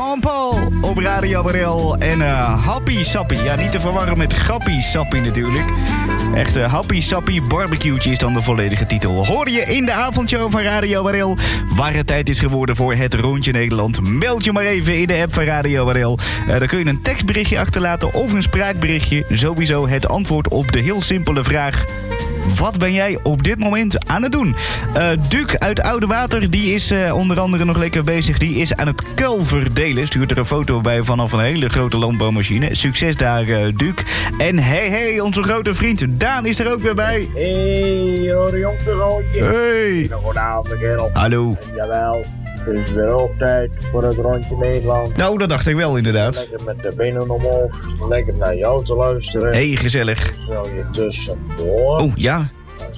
Sean Paul op Radio Barel. En Happy Sappy. Ja, niet te verwarren met Grappie Sappy natuurlijk. Echt Happy Sappy Barbecue'tje is dan de volledige titel. Hoor je in de avondshow van Radio Barel. Waar het tijd is geworden voor het Rondje Nederland. Meld je maar even in de app van Radio Barel. Dan kun je een tekstberichtje achterlaten of een spraakberichtje. Sowieso het antwoord op de heel simpele vraag: wat ben jij op dit moment aan het doen? Duc uit Oude Water, die is onder andere nog lekker bezig. Die is aan het kuil verdelen. Stuurt er een foto bij vanaf een hele grote landbouwmachine. Succes daar, Duc. En hey, onze grote vriend Daan is er ook weer bij. Hey, hoor jongste. Hey. Goedenavond, kerel. Hallo. Jawel. Het is weer ook tijd voor het Rondje Nederland. Nou, dat dacht ik wel inderdaad. Lekker met de benen omhoog. Lekker naar jou te luisteren. Hey, gezellig. Zo je tussendoor. Oh, ja.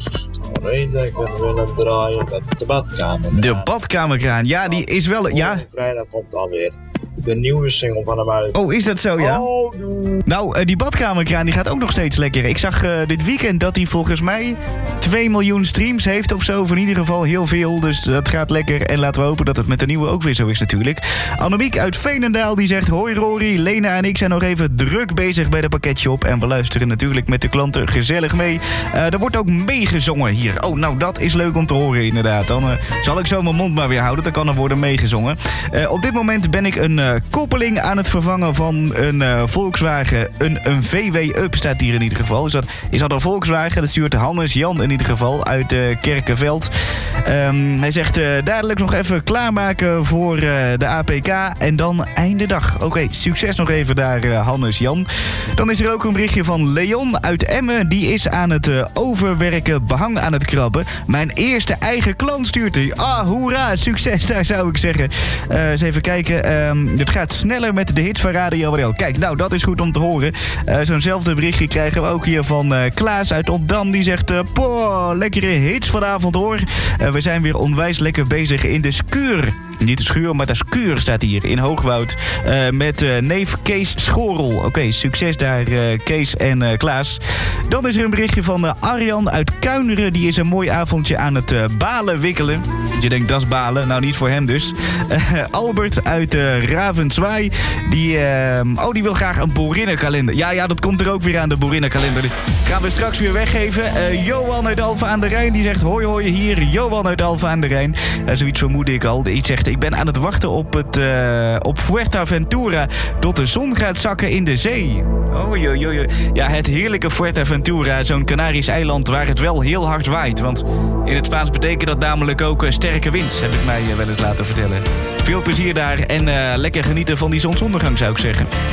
Lekker willen draaien met de badkamer. De badkamerkraan. Ja, die is wel... Ja. Vrijdag komt alweer de nieuwe single van hem uit. Oh, is dat zo, ja? Oh, nou, die badkamerkraan die gaat ook nog steeds lekker. Ik zag dit weekend dat hij volgens mij 2 miljoen streams heeft of zo. Of in ieder geval heel veel. Dus dat gaat lekker. En laten we hopen dat het met de nieuwe ook weer zo is natuurlijk. Annemiek uit Veenendaal die zegt: hoi Rory, Lena en ik zijn nog even druk bezig bij de pakketshop. En we luisteren natuurlijk met de klanten gezellig mee. Er wordt ook meegezongen hier. Oh, nou dat is leuk om te horen inderdaad. Dan zal ik zo mijn mond maar weer houden. Dan kan er worden meegezongen. Op dit moment ben ik een koppeling aan het vervangen van een Volkswagen. Een VW-up staat hier in ieder geval. Is dat een Volkswagen? Dat stuurt Hannes Jan in ieder geval uit Kerkenveld. Hij zegt dadelijk nog even klaarmaken voor de APK en dan einde dag. Oké, succes nog even daar, Hannes Jan. Dan is er ook een berichtje van Leon uit Emmen. Die is aan het overwerken, behang aan het krabben. Mijn eerste eigen klant stuurt hij. Ah, hoera, succes daar zou ik zeggen. Eens even kijken. Het gaat sneller met de hits van Radio Barel. Kijk, nou, dat is goed om te horen. Zo'nzelfde berichtje krijgen we ook hier van Klaas uit Opdam. Die zegt, lekkere hits vanavond hoor. We zijn weer onwijs lekker bezig in de Skuur. Niet de schuur, maar de Skuur staat hier in Hoogwoud. Met neef Kees Schorel. Oké, succes daar Kees en Klaas. Dan is er een berichtje van Arjan uit Kuineren. Die is een mooi avondje aan het balen wikkelen. Je denkt, dat is balen. Nou, niet voor hem dus. Albert uit Ravenswaai. Die wil graag een Boerinnenkalender. Ja, dat komt er ook weer aan, de Boerinnenkalender. Gaan we straks weer weggeven. Johan uit Alphen aan de Rijn. Die zegt, hoi hier. Johan uit Alphen aan de Rijn. Zoiets vermoedde ik al. Die zegt, ik ben aan het wachten op Fuerteventura tot de zon gaat zakken in de zee. Ja, het heerlijke Fuerteventura. Zo'n Canarisch eiland waar het wel heel hard waait. Want in het Spaans betekent dat namelijk ook sterke wind. Heb ik mij wel eens laten vertellen. Veel plezier daar en lekker genieten van die zonsondergang zou ik zeggen.